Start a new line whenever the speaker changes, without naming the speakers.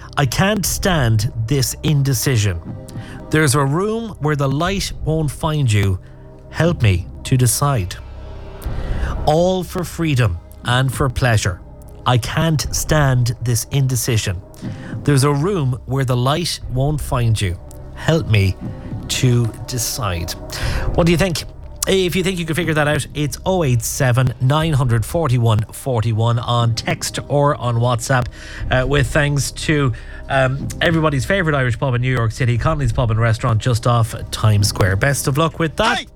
I can't stand this indecision. There's a room where the light won't find you. Help me to decide. All for freedom and for pleasure. I can't stand this indecision. There's a room where the light won't find you. Help me to decide. What do you think? If you think you can figure that out, it's 087 941 41 on text or on WhatsApp. With thanks to everybody's favourite Irish pub in New York City, Connolly's Pub and Restaurant, just off Times Square. Best of luck with that.
Hey!